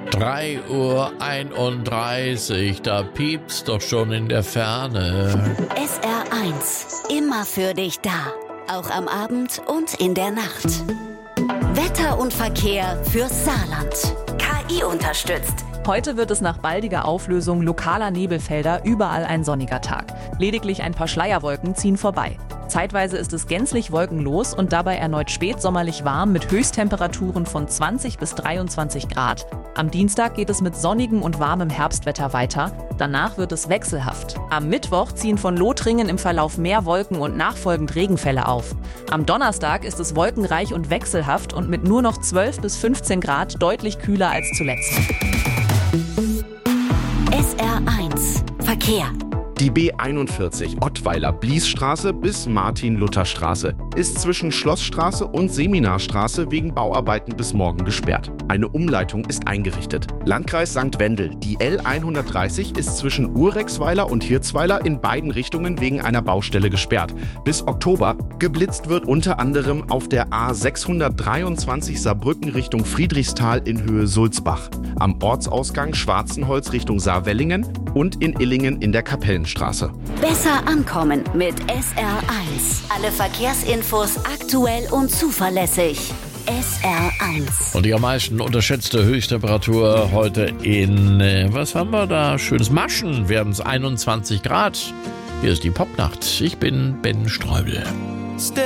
3:31 Uhr, da piept's doch schon in der Ferne. SR1, immer für dich da. Auch am Abend und in der Nacht. Wetter und Verkehr fürs Saarland. KI unterstützt. Heute wird es nach baldiger Auflösung lokaler Nebelfelder überall ein sonniger Tag. Lediglich ein paar Schleierwolken ziehen vorbei. Zeitweise ist es gänzlich wolkenlos und dabei erneut spätsommerlich warm mit Höchsttemperaturen von 20 bis 23 Grad. Am Dienstag geht es mit sonnigem und warmem Herbstwetter weiter. Danach wird es wechselhaft. Am Mittwoch ziehen von Lothringen im Verlauf mehr Wolken und nachfolgend Regenfälle auf. Am Donnerstag ist es wolkenreich und wechselhaft und mit nur noch 12 bis 15 Grad deutlich kühler als zuletzt. SR1 Verkehr. Die B41 Ottweiler-Bliesstraße bis Martin-Luther-Straße ist zwischen Schlossstraße und Seminarstraße wegen Bauarbeiten bis morgen gesperrt. Eine Umleitung ist eingerichtet. Landkreis St. Wendel. Die L130 ist zwischen Urexweiler und Hirzweiler in beiden Richtungen wegen einer Baustelle gesperrt. Bis Oktober. Geblitzt wird unter anderem auf der A623 Saarbrücken Richtung Friedrichsthal in Höhe Sulzbach, am Ortsausgang Schwarzenholz Richtung Saarwellingen und in Illingen in der Kapellenstraße. Besser ankommen mit SR1. Alle Verkehrsinfos aktuell und zuverlässig. SR1. Und die am meisten unterschätzte Höchsttemperatur heute in, was haben wir da? Schönes Maschen. Wir haben es 21 Grad. Hier ist die Popnacht. Ich bin Ben Streubel.